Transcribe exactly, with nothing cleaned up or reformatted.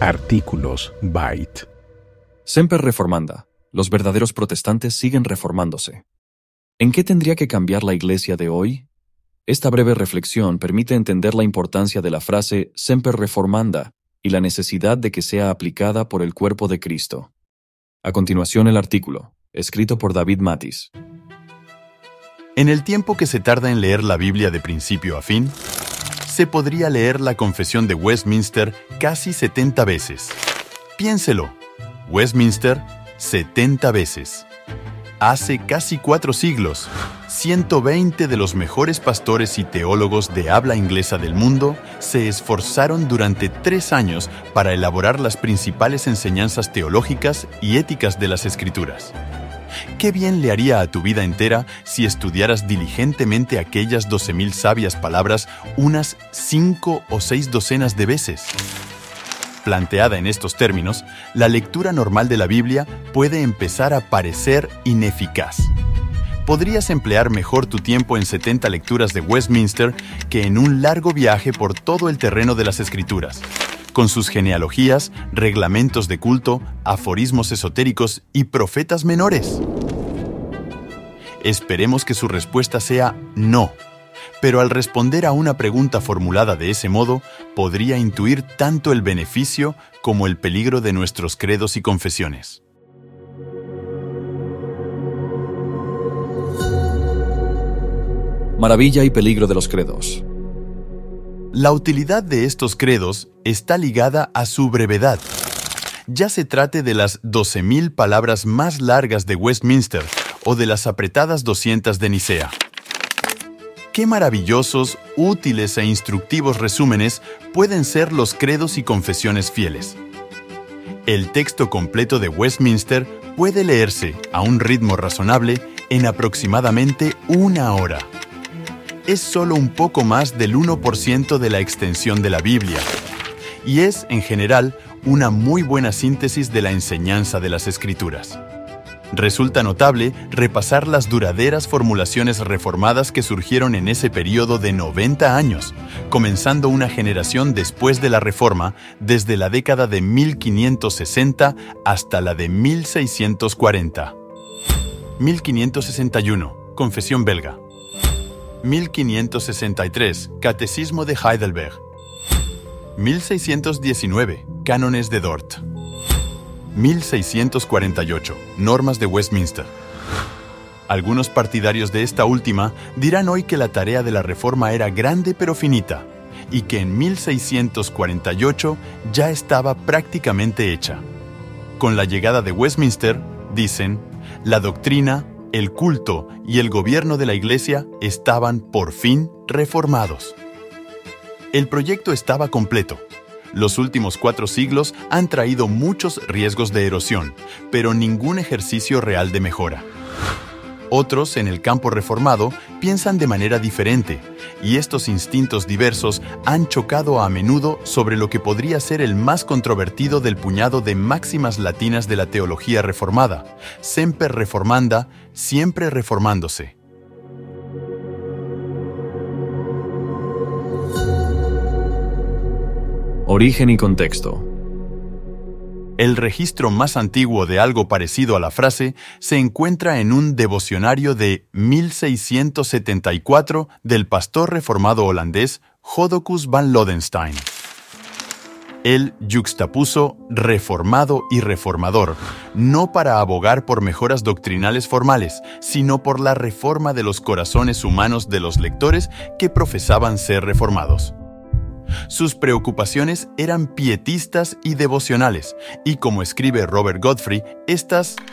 Artículos Byte. Semper reformanda. Los verdaderos protestantes siguen reformándose. ¿En qué tendría que cambiar la Iglesia de hoy? Esta breve reflexión permite entender la importancia de la frase semper reformanda y la necesidad de que sea aplicada por el cuerpo de Cristo. A continuación el artículo, escrito por David Matis. En el tiempo que se tarda en leer la Biblia de principio a fin, se podría leer la Confesión de Westminster casi setenta veces. Piénselo, Westminster setenta veces. Hace casi cuatro siglos, ciento veinte de los mejores pastores y teólogos de habla inglesa del mundo se esforzaron durante tres años para elaborar las principales enseñanzas teológicas y éticas de las Escrituras. Qué bien le haría a tu vida entera si estudiaras diligentemente aquellas doce mil sabias palabras unas cinco o seis docenas de veces. Planteada en estos términos, la lectura normal de la Biblia puede empezar a parecer ineficaz. Podrías emplear mejor tu tiempo en setenta lecturas de Westminster que en un largo viaje por todo el terreno de las Escrituras, con sus genealogías, reglamentos de culto, aforismos esotéricos y profetas menores. Esperemos que su respuesta sea no. Pero al responder a una pregunta formulada de ese modo, podría intuir tanto el beneficio como el peligro de nuestros credos y confesiones. Maravilla y peligro de los credos. La utilidad de estos credos está ligada a su brevedad. Ya se trate de las doce mil palabras más largas de Westminster o de las apretadas doscientas de Nicea. Qué maravillosos, útiles e instructivos resúmenes pueden ser los credos y confesiones fieles. El texto completo de Westminster puede leerse a un ritmo razonable en aproximadamente una hora. Es solo un poco más del uno por ciento de la extensión de la Biblia, y es, en general, una muy buena síntesis de la enseñanza de las Escrituras. Resulta notable repasar las duraderas formulaciones reformadas que surgieron en ese período de noventa años, comenzando una generación después de la Reforma, desde la década de mil quinientos sesenta hasta la de mil seiscientos cuarenta. mil quinientos sesenta y uno, Confesión belga. mil quinientos sesenta y tres, Catecismo de Heidelberg. mil seiscientos diecinueve, Cánones de Dort. mil seiscientos cuarenta y ocho, Normas de Westminster. Algunos partidarios de esta última dirán hoy que la tarea de la Reforma era grande pero finita, y que en mil seiscientos cuarenta y ocho ya estaba prácticamente hecha. Con la llegada de Westminster, dicen, la doctrina, el culto y el gobierno de la Iglesia estaban por fin reformados. El proyecto estaba completo. Los últimos cuatro siglos han traído muchos riesgos de erosión, pero ningún ejercicio real de mejora. Otros, en el campo reformado, piensan de manera diferente, y estos instintos diversos han chocado a menudo sobre lo que podría ser el más controvertido del puñado de máximas latinas de la teología reformada, semper reformanda, siempre reformándose. Origen y contexto. El registro más antiguo de algo parecido a la frase se encuentra en un devocionario de mil seiscientos setenta y cuatro del pastor reformado holandés Jodocus van Lodenstein. Él yuxtapuso reformado y reformador, no para abogar por mejoras doctrinales formales, sino por la reforma de los corazones humanos de los lectores que profesaban ser reformados. Sus preocupaciones eran pietistas y devocionales, y como escribe Robert Godfrey, estas